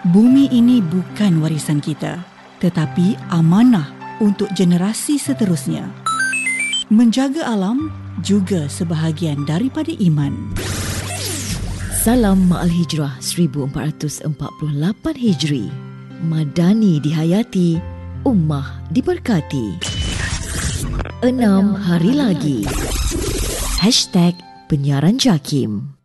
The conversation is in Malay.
Bumi ini bukan warisan kita, tetapi amanah untuk generasi seterusnya. Menjaga alam juga sebahagian daripada iman. Salam Ma'al Hijrah 1448 Hijri. Madani dihayati, ummah diberkati. 6 hari lagi. #Penyiaran JAKIM.